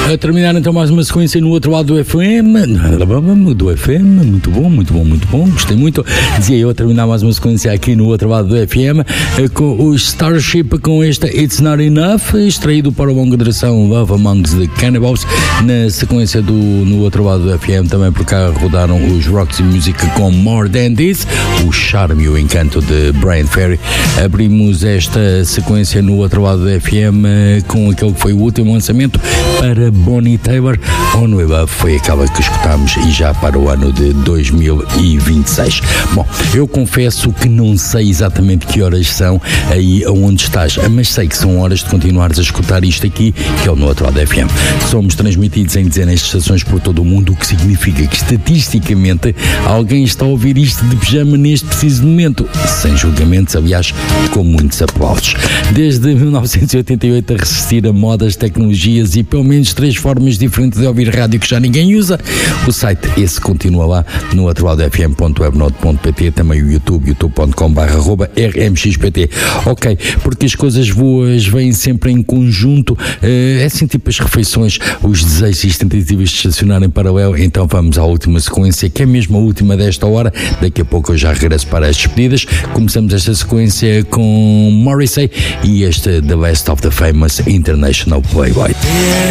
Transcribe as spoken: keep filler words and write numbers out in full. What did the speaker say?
A terminar então mais uma sequência no outro lado do F M, do F M, muito bom, muito bom, muito bom, gostei muito. Dizia eu a terminar mais uma sequência aqui no outro lado do F M, com o Starship, com esta It's Not Enough, extraído para a longa duração Love Amongst the Cannibals. Na sequência do no outro lado do F M também por cá rodaram os Roxy Music com More Than This, o charme e o encanto de Brian Ferry. Abrimos esta sequência no outro lado do F M com aquele que foi o último lançamento para Bonnie Tyler. On We Love foi aquela que escutámos e já para o ano de dois mil e vinte e seis. Bom, eu confesso que não sei exatamente que horas são aí aonde estás, mas sei que são horas de continuares a escutar isto aqui, que é o No Outro Lado F M. Somos transmitidos em dezenas de estações por todo o mundo, o que significa que estatisticamente alguém está a ouvir isto de pijama neste preciso momento, sem julgamentos, aliás, com muitos aplausos. Desde mil novecentos e oitenta e oito a resistir a modas, tecnologias e pelo menos três formas diferentes de ouvir rádio que já ninguém usa. O site esse continua lá no outro lado f m ponto webnode ponto p t, também o YouTube, youtube ponto com barra arroba r m x p t. Ok, porque as coisas boas vêm sempre em conjunto, é assim tipo as refeições, os desejos e as tentativas de estacionar em paralelo. Então vamos à última sequência, que é mesmo a última desta hora. Daqui a pouco eu já regresso para as despedidas. Começamos esta sequência com Morrissey e este The Best of the Famous International Playboy.